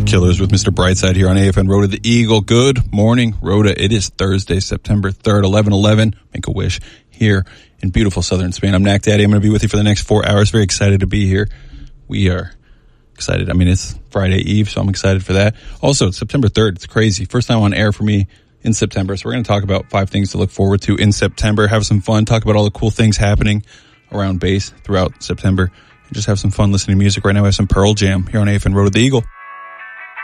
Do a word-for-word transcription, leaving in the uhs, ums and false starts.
Killers with Mister Brightside here on A F N Rhoda the Eagle. Good morning, Rhoda. It is Thursday, September third, eleven eleven. Make a wish here in beautiful southern Spain. I'm Knack Daddy. I'm going to be with you for the next four hours. Very excited to be here. We are excited. I mean, it's Friday Eve, so I'm excited for that. Also, it's September third. It's crazy. First time on air for me in September. So we're going to talk about five things to look forward to in September. Have some fun. Talk about all the cool things happening around bass throughout September. And just have some fun listening to music. Right now, I have some Pearl Jam here on A F N Rhoda the Eagle.